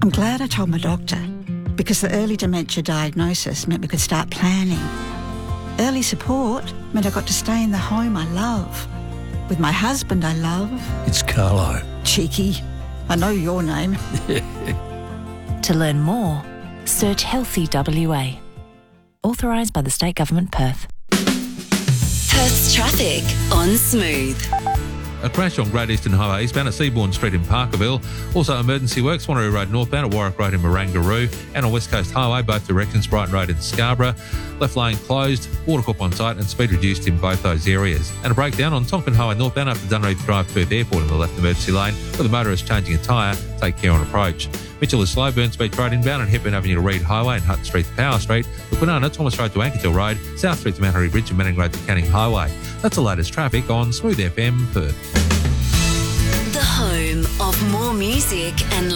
I'm glad I told my doctor, because the early dementia diagnosis meant we could start planning. Early support meant I got to stay in the home I love, with my husband I love. It's Carlo. Cheeky. I know your name. To learn more, search Healthy WA. Authorised by the State Government, Perth. Perth's traffic on Smooth. A crash on Great Eastern Highway eastbound at Seabourn Street in Parkerville. Also emergency works, Wanneroo Road northbound at Warwick Road in Marangaroo, and on West Coast Highway, both directions, Brighton Road in Scarborough. Left lane closed, Watercorp on site and speed reduced in both those areas. And a breakdown on Tonkin Highway northbound after Dunreath Drive, Perth Airport in the left emergency lane, with a motorist changing a tyre. Take care on approach. Mitchell is slow, Burns Beach Road inbound and Hepburn Avenue to Reed Highway and Hutton Street to Power Street. Quinana, Thomas Road to Ankertil Road, South Street to Mount Harry Bridge and Manning Road to Canning Highway. That's the latest traffic on Smooth FM Perth. The home of more music and